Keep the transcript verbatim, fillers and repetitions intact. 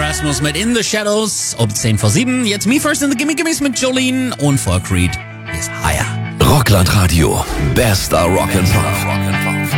Rasmus mit In the Shadows um zehn vor sieben. Jetzt Me First in the Gimme Gimmes mit Jolene und vor Creed ist Higher. Rockland Radio. Bester Rock'n'Pop.